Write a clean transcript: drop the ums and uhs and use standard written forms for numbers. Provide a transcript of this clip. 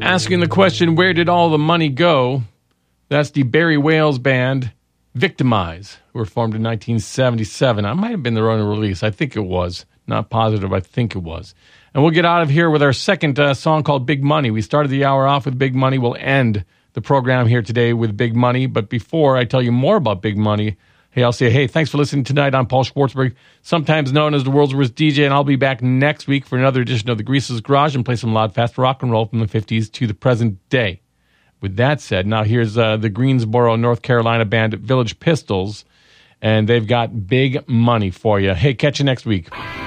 Asking the question, where did all the money go? That's the Barry Wales band, Victimize, who were formed in 1977. I might have been their own release. I think it was. Not positive. I think it was. And we'll get out of here with our second song called Big Money. We started the hour off with Big Money. We'll end the program here today with Big Money. But before I tell you more about Big Money, I'll say, hey, thanks for listening tonight. I'm Paul Schwartzberg, sometimes known as the world's worst DJ, and I'll be back next week for another edition of the Greaser's Garage and play some loud, fast rock and roll from the 50s to the present day. With that said, now here's the Greensboro, North Carolina band Village Pistols, and they've got Big Money for you. Hey, catch you next week.